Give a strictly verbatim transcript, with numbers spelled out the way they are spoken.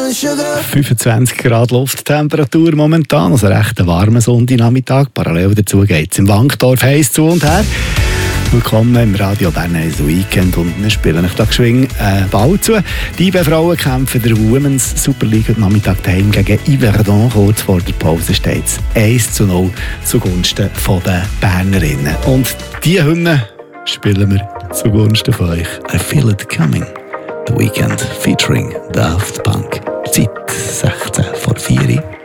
fünfundzwanzig Grad Lufttemperatur momentan, also recht ein warmer Sonntagnachmittag. Parallel dazu geht es im Wankdorf heiß zu und her. Willkommen im Radio Bern Eis Weekend und wir spielen euch da geschwind äh, Ball zu. Die I B E-Frauen kämpfen der Women's Super League heute Nachmittag daheim gegen Yverdon. Kurz vor der Pause steht es eins zu null zugunsten der Bernerinnen. Und diese Hymne spielen wir zugunsten von euch. I Feel It Coming. The Weekend featuring Daft Punk. Zeit sechzehn vor vier.